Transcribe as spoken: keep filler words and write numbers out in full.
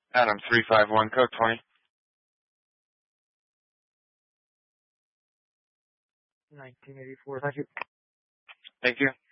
Adam three five one, code twenty. nineteen eighty-four, thank you. Thank you.